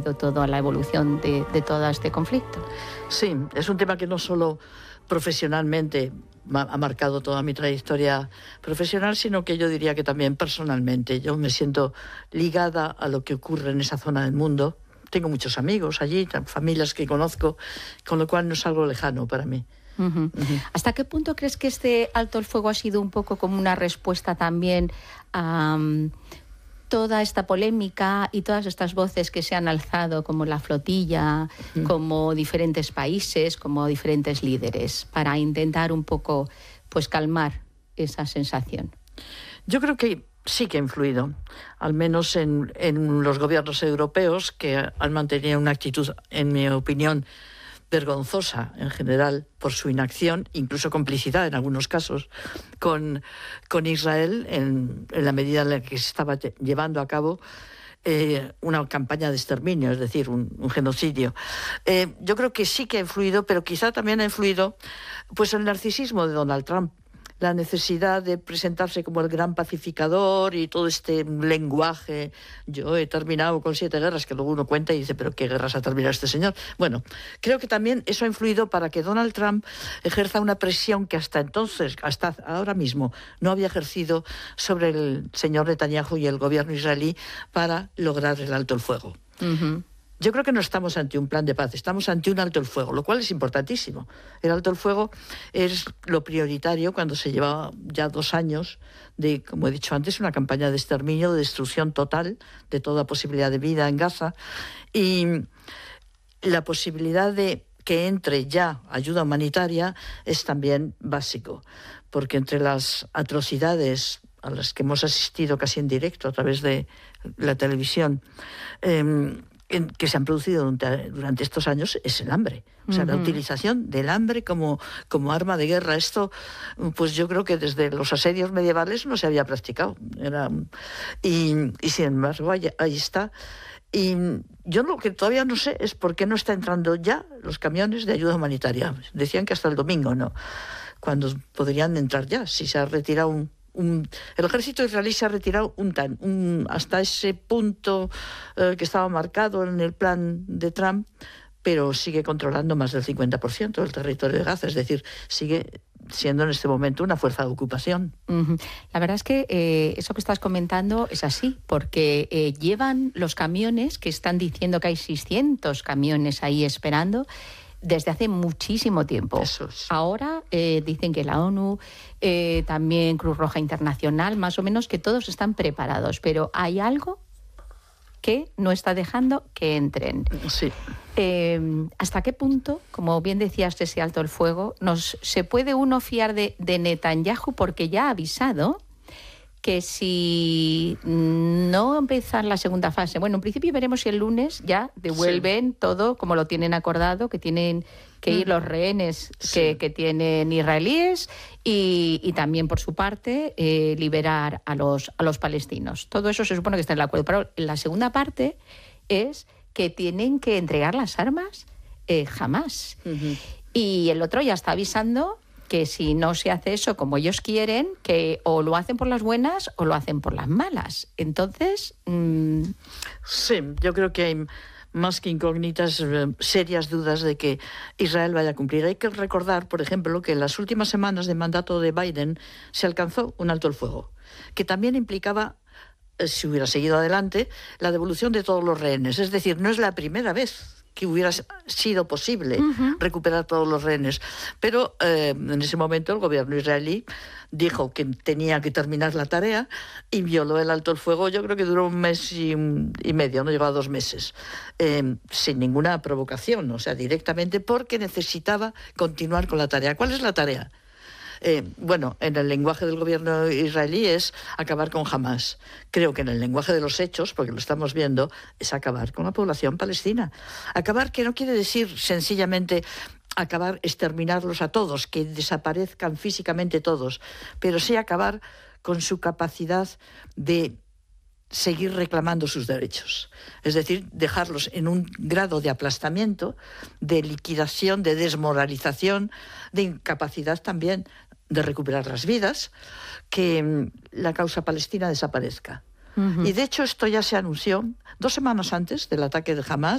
afectado todo a la evolución de todo este conflicto. Sí, es un tema que no solo profesionalmente ha marcado toda mi trayectoria profesional, sino que yo diría que también personalmente. Yo me siento ligada a lo que ocurre en esa zona del mundo. Tengo muchos amigos allí, familias que conozco, con lo cual no es algo lejano para mí. ¿Hasta qué punto crees que este alto el fuego ha sido un poco como una respuesta también a toda esta polémica y todas estas voces que se han alzado, como la flotilla, como diferentes países, como diferentes líderes, para intentar un poco pues calmar esa sensación? Yo creo que sí que ha influido, al menos en los gobiernos europeos, que han mantenido una actitud, en mi opinión, vergonzosa en general por su inacción, incluso complicidad en algunos casos, con Israel en la medida en la que se estaba llevando a cabo una campaña de exterminio, es decir, un genocidio. Yo creo que sí que ha influido, pero quizá también ha influido pues el narcisismo de Donald Trump, la necesidad de presentarse como el gran pacificador y todo este lenguaje. Yo he terminado con 7 guerras, que luego uno cuenta y dice, ¿pero qué guerras ha terminado este señor? Bueno, creo que también eso ha influido para que Donald Trump ejerza una presión que hasta entonces, hasta ahora mismo, no había ejercido sobre el señor Netanyahu y el gobierno israelí para lograr el alto el fuego. Yo creo que no estamos ante un plan de paz, estamos ante un alto el fuego, lo cual es importantísimo. El alto el fuego es lo prioritario cuando se lleva ya 2 años de, como he dicho antes, una campaña de exterminio, de destrucción total de toda posibilidad de vida en Gaza, y la posibilidad de que entre ya ayuda humanitaria es también básico, porque entre las atrocidades a las que hemos asistido casi en directo a través de la televisión, que se han producido durante estos años, es el hambre. O sea, la utilización del hambre como arma de guerra. Esto, pues yo creo que desde los asedios medievales no se había practicado. Y sin embargo, ahí está. Y yo lo que todavía no sé es por qué no está entrando ya los camiones de ayuda humanitaria. Decían que hasta el domingo, ¿no? Cuando podrían entrar ya, si se ha retirado el ejército israelí se ha retirado hasta ese punto que estaba marcado en el plan de Trump, pero sigue controlando más del 50% del territorio de Gaza, es decir, sigue siendo en este momento una fuerza de ocupación. La verdad es que eso que estás comentando es así, porque llevan los camiones, que están diciendo que hay 600 camiones ahí esperando, desde hace muchísimo tiempo. Ahora dicen que la ONU, también Cruz Roja Internacional, más o menos que todos están preparados, pero hay algo que no está dejando que entren. Sí. ¿Hasta qué punto, como bien decías de ese alto el fuego, se puede uno fiar de Netanyahu, porque ya ha avisado que si no empiezan la segunda fase, bueno, en principio veremos si el lunes ya devuelven todo como lo tienen acordado, que tienen que ir los rehenes que tienen israelíes y también, por su parte, liberar a los palestinos. Todo eso se supone que está en el acuerdo, pero la segunda parte es que tienen que entregar las armas jamás. Y el otro ya está avisando que si no se hace eso como ellos quieren, que o lo hacen por las buenas o lo hacen por las malas. Entonces... Sí, yo creo que hay más que incógnitas, serias dudas de que Israel vaya a cumplir. Hay que recordar, por ejemplo, que en las últimas semanas de mandato de Biden se alcanzó un alto el fuego, que también implicaba, si hubiera seguido adelante, la devolución de todos los rehenes. Es decir, no es la primera vez que hubiera sido posible recuperar todos los rehenes. Pero en ese momento el gobierno israelí dijo que tenía que terminar la tarea y violó el alto el fuego. Yo creo que duró 1 mes y medio, no llegó a 2 meses, sin ninguna provocación, o sea, directamente porque necesitaba continuar con la tarea. ¿Cuál es la tarea? Bueno, en el lenguaje del gobierno israelí es acabar con Hamás. Creo que en el lenguaje de los hechos, porque lo estamos viendo, es acabar con la población palestina. Acabar, que no quiere decir sencillamente acabar, exterminarlos a todos, que desaparezcan físicamente todos, pero sí acabar con su capacidad de seguir reclamando sus derechos. Es decir, dejarlos en un grado de aplastamiento, de liquidación, de desmoralización, de incapacidad también de recuperar las vidas, que la causa palestina desaparezca. Y de hecho esto ya se anunció 2 semanas antes del ataque de Hamás.